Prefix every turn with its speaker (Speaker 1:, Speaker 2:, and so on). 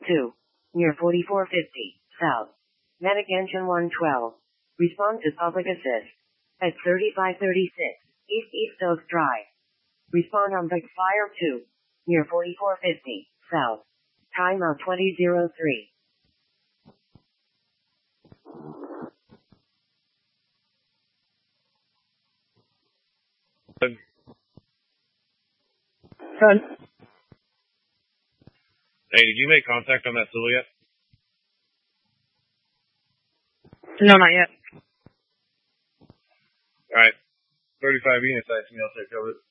Speaker 1: 2, near 4450, south. Medic engine 112. Respond to public assist. At 3536, East Oak Drive. Respond on Big Fire 2, near 4450, south. Timeout 2003.
Speaker 2: Son.
Speaker 3: Hey, did you make contact on that stool yet?
Speaker 2: No, not yet.
Speaker 3: Alright. 35 units, I assume I'll take over it.